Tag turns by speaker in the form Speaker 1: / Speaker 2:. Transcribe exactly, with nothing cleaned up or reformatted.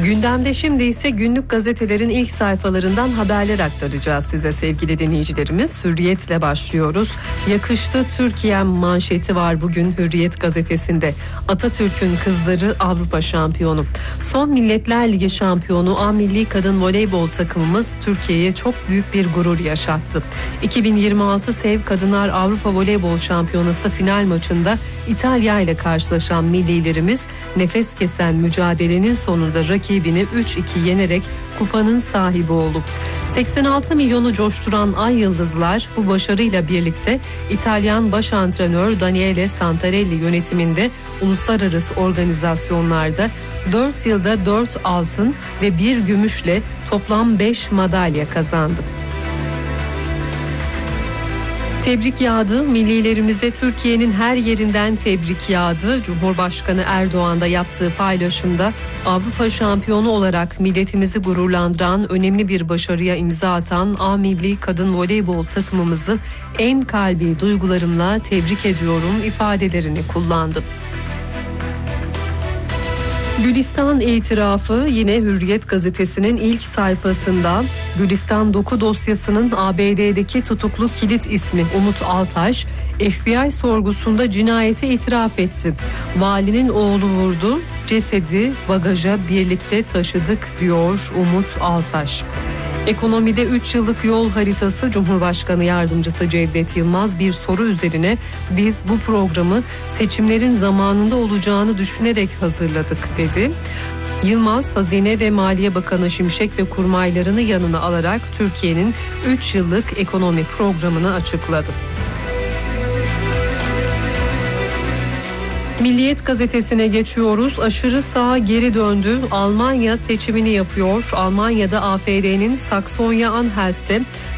Speaker 1: Gündemde şimdi ise günlük gazetelerin ilk sayfalarından haberler aktaracağız size sevgili dinleyicilerimiz. Hürriyet'le başlıyoruz. Yakıştı Türkiye'm manşeti var bugün Hürriyet gazetesinde. Atatürk'ün kızları Avrupa şampiyonu. Son Milletler Ligi şampiyonu A Milli Kadın Voleybol takımımız Türkiye'ye çok büyük bir gurur yaşattı. iki bin yirmi altı Sev Kadınlar Avrupa Voleybol Şampiyonası final maçında İtalya ile karşılaşan millilerimiz nefes kesen mücadelenin sonunda rakibini üç iki yenerek kupanın sahibi oldu. seksen altı milyonu coşturan Ay Yıldızlar bu başarıyla birlikte İtalyan baş antrenör Daniele Santarelli yönetiminde uluslararası organizasyonlarda dört yılda dört altın ve bir gümüşle toplam beş madalya kazandı. Tebrik yağdı. Millilerimize Türkiye'nin her yerinden tebrik yağdı. Cumhurbaşkanı Erdoğan da yaptığı paylaşımda Avrupa şampiyonu olarak milletimizi gururlandıran önemli bir başarıya imza atan A Milli Kadın Voleybol takımımızı en kalbi duygularımla tebrik ediyorum ifadelerini kullandı. Gülistan itirafı yine Hürriyet gazetesinin ilk sayfasında. Gülistan Doku dosyasının A B D'deki tutuklu kilit ismi Umut Altaş, F B I sorgusunda cinayeti itiraf etti. Valinin oğlu vurdu, cesedi bagaja birlikte taşıdık diyor Umut Altaş. Ekonomide üç yıllık yol haritası Cumhurbaşkanı Yardımcısı Cevdet Yılmaz bir soru üzerine biz bu programı seçimlerin zamanında olacağını düşünerek hazırladık dedi. Yılmaz, Hazine ve Maliye Bakanı Şimşek ve kurmaylarını yanına alarak Türkiye'nin üç yıllık ekonomi programını açıkladı. Milliyet gazetesine geçiyoruz. Aşırı sağ geri döndü. Almanya seçimini yapıyor. Almanya'da A F D'nin Saksonya-Anhalt'te